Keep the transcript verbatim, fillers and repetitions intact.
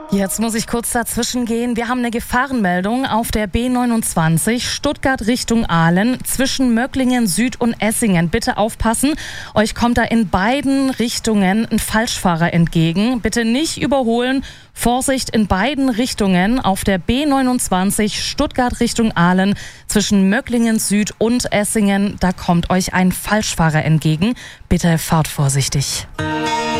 Jetzt muss ich kurz dazwischen gehen. Wir haben eine Gefahrenmeldung auf der B neunundzwanzig Stuttgart Richtung Aalen zwischen Möcklingen Süd und Essingen. Bitte aufpassen, euch kommt da in beiden Richtungen ein Falschfahrer entgegen. Bitte nicht überholen. Vorsicht in beiden Richtungen auf der B neunundzwanzig Stuttgart Richtung Aalen zwischen Möcklingen Süd und Essingen. Da kommt euch ein Falschfahrer entgegen. Bitte fahrt vorsichtig.